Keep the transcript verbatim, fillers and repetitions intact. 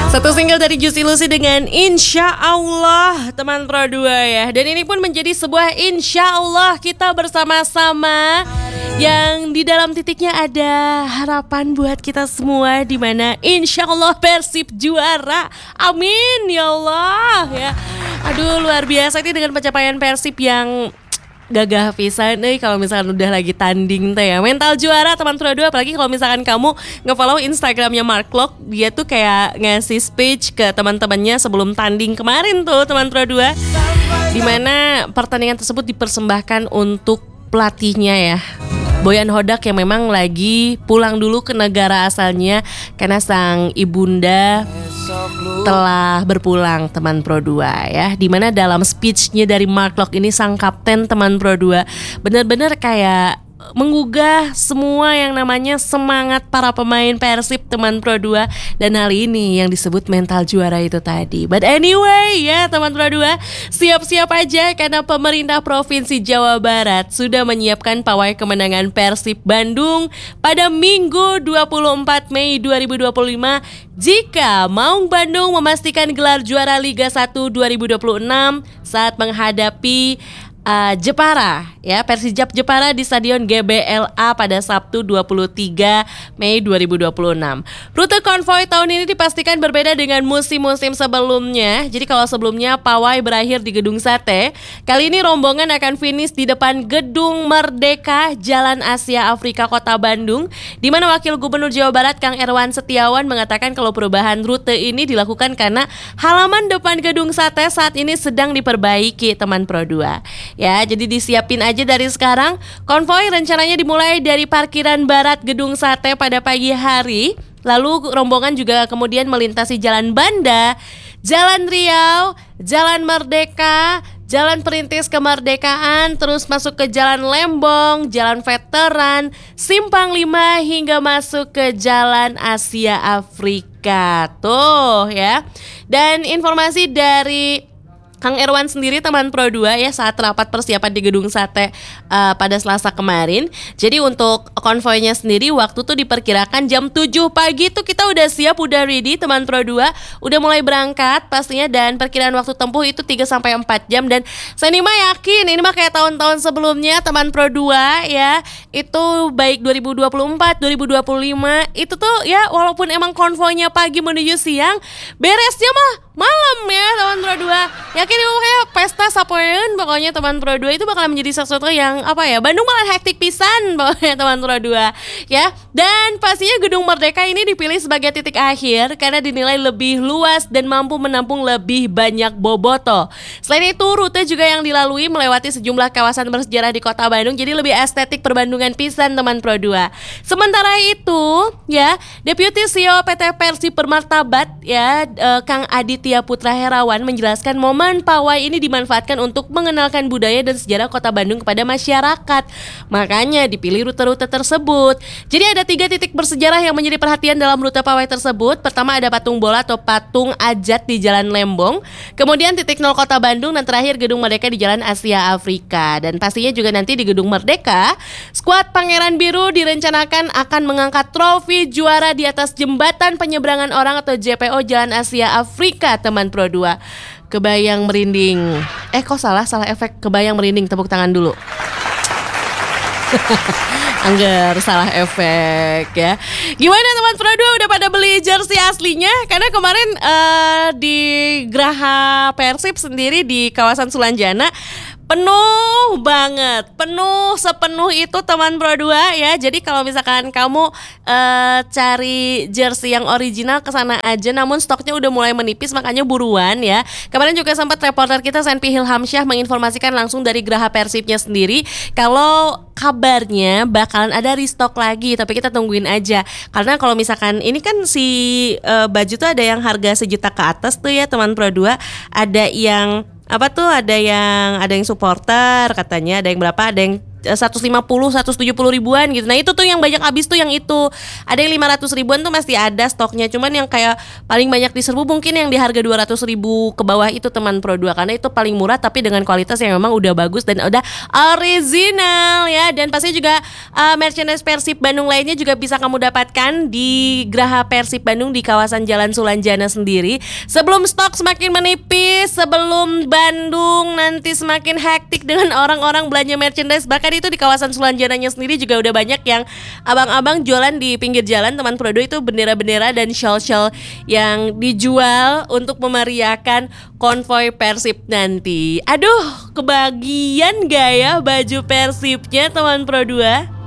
Satu single dari Juicy Lucy dengan Insya Allah teman Pro dua ya. Dan ini pun menjadi sebuah insya Allah kita bersama-sama, yang di dalam titiknya ada harapan buat kita semua, di mana insya Allah Persib juara. Amin ya Allah ya. Aduh luar biasa ini dengan pencapaian Persib yang gagah pisan nih kalau misalkan udah lagi tanding teh ya. Mental juara teman Pro dua, apalagi kalau misalkan kamu nge-follow Instagramnya Mark Klok, dia tuh kayak ngasih speech ke teman-temannya sebelum tanding kemarin tuh teman Pro dua, dimana pertandingan tersebut dipersembahkan untuk pelatihnya ya, Boyan Hodak, yang memang lagi pulang dulu ke negara asalnya karena sang ibunda telah berpulang teman Pro dua ya. Dimana dalam speechnya dari Mark Klok ini, sang kapten teman Pro dua benar-benar kayak menggugah semua yang namanya semangat para pemain Persib teman Pro dua, dan hal ini yang disebut mental juara itu tadi. But anyway ya teman Pro dua, siap-siap aja karena pemerintah Provinsi Jawa Barat sudah menyiapkan pawai kemenangan Persib Bandung pada Minggu dua puluh empat Mei dua ribu dua puluh lima jika Maung Bandung memastikan gelar juara Liga satu dua ribu dua puluh enam saat menghadapi Uh, Jepara ya, Persijap Jepara di Stadion G B L A pada Sabtu dua puluh tiga Mei dua ribu dua puluh enam. Rute konvoi tahun ini dipastikan berbeda dengan musim-musim sebelumnya. Jadi kalau sebelumnya pawai berakhir di Gedung Sate, kali ini rombongan akan finish di depan Gedung Merdeka Jalan Asia Afrika Kota Bandung, di mana Wakil Gubernur Jawa Barat Kang Erwan Setiawan mengatakan kalau perubahan rute ini dilakukan karena halaman depan Gedung Sate saat ini sedang diperbaiki teman Pro dua. Ya, jadi disiapin aja dari sekarang. Konvoi rencananya dimulai dari parkiran barat Gedung Sate pada pagi hari. Lalu rombongan juga kemudian melintasi Jalan Banda, Jalan Riau, Jalan Merdeka, Jalan Perintis Kemerdekaan, terus masuk ke Jalan Lembong, Jalan Veteran, Simpang lima, hingga masuk ke Jalan Asia Afrika. Tuh ya. Dan informasi dari Kang Erwan sendiri teman Pro dua ya saat rapat persiapan di Gedung Sate uh, pada Selasa kemarin. Jadi untuk konvoinya sendiri waktu tuh diperkirakan jam tujuh pagi tuh kita udah siap, udah ready teman Pro dua, udah mulai berangkat pastinya, dan perkiraan waktu tempuh itu tiga sampai empat jam. Dan saya nih mah yakin ini mah kayak tahun-tahun sebelumnya teman Pro dua ya. Itu baik dua ribu dua puluh empat, dua ribu dua puluh lima itu tuh ya, walaupun emang konvoinya pagi menuju siang, beresnya mah malam ya teman Pro dua. Yakin ini kayak pesta sapoeun pokoknya teman Pro dua, itu bakal menjadi sesuatu yang apa ya, Bandung malah hektik pisan pokoknya teman Pro dua ya. Dan pastinya Gedung Merdeka ini dipilih sebagai titik akhir karena dinilai lebih luas dan mampu menampung lebih banyak boboto. Selain itu rute juga yang dilalui melewati sejumlah kawasan bersejarah di Kota Bandung, jadi lebih estetik perbandungan pisan teman Pro dua. Sementara itu ya, Deputi C E O P T Persib Bermartabat ya, eh, Kang Aditya Putra Herawan menjelaskan momen pawai ini dimanfaatkan untuk mengenalkan budaya dan sejarah Kota Bandung kepada masyarakat. Makanya dipilih rute-rute tersebut. Jadi ada tiga titik bersejarah yang menjadi perhatian dalam rute pawai tersebut. Pertama ada patung bola atau patung Ajat di Jalan Lembong, kemudian titik nol Kota Bandung, dan terakhir Gedung Merdeka di Jalan Asia Afrika. Dan pastinya juga nanti di Gedung Merdeka, skuad Pangeran Biru direncanakan akan mengangkat trofi juara di atas jembatan penyeberangan orang atau J P O Jalan Asia Afrika teman Pro dua. Kebayang merinding. Eh kok salah, salah efek kebayang merinding, tepuk tangan dulu. Angger, salah efek ya. Gimana teman Pro dua, udah pada beli jersey aslinya? Karena kemarin uh, di Graha Persib sendiri di kawasan Sulanjana penuh banget, penuh sepenuh itu teman Pro dua ya. Jadi kalau misalkan kamu uh, cari jersey yang original kesana aja, namun stoknya udah mulai menipis, makanya buruan ya. Kemarin juga sempat reporter kita Senpi Hilhamsyah menginformasikan langsung dari Graha Persibnya sendiri kalau kabarnya bakalan ada restock lagi, tapi kita tungguin aja. Karena kalau misalkan ini kan si uh, baju tuh ada yang harga sejuta ke atas tuh ya teman Pro dua, ada yang apa tuh, ada yang ada yang supporter katanya, ada yang berapa, ada yang seratus lima puluh, seratus tujuh puluh ribuan gitu. Nah itu tuh yang banyak habis tuh yang itu. Ada yang lima ratus ribuan tuh masih ada stoknya. Cuman yang kayak paling banyak diserbu mungkin yang di harga dua ratus ribu ke bawah itu teman Pro dua. Karena itu paling murah tapi dengan kualitas yang memang udah bagus dan udah original ya. Dan pasti juga uh, merchandise Persib Bandung lainnya juga bisa kamu dapatkan di Graha Persib Bandung di kawasan Jalan Sulanjana sendiri. Sebelum stok semakin menipis, sebelum Bandung nanti semakin hektik dengan orang-orang belanja merchandise, bahkan itu di kawasan Sulanjananya sendiri juga udah banyak yang abang-abang jualan di pinggir jalan teman Pro dua itu bendera-bendera dan shawl-shawl yang dijual untuk memeriahkan konvoy Persib nanti. Aduh, kebagian gak ya baju Persibnya teman Pro dua?